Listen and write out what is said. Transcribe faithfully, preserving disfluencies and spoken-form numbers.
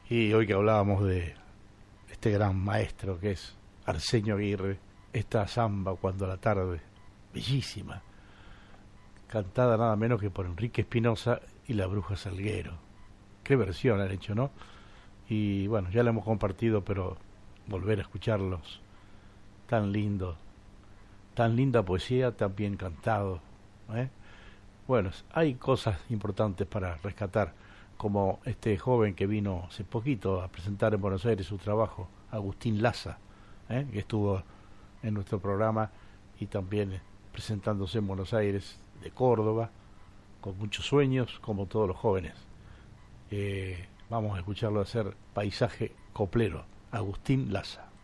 Y hoy que hablábamos de este gran maestro que es Arsenio Aguirre, esta samba Cuando la tarde, bellísima, cantada nada menos que por Enrique Espinosa y la Bruja Salguero. Qué versión han hecho, ¿no? Y bueno, ya la hemos compartido, pero volver a escucharlos, tan lindo, tan linda poesía, tan bien cantado, ¿eh? Bueno, hay cosas importantes para rescatar, como este joven que vino hace poquito a presentar en Buenos Aires su trabajo, Agustín Laza, ¿eh? que estuvo en nuestro programa y también presentándose en Buenos Aires, de Córdoba, con muchos sueños, como todos los jóvenes. Eh, vamos a escucharlo hacer Paisaje Coplero, Agustín Laza.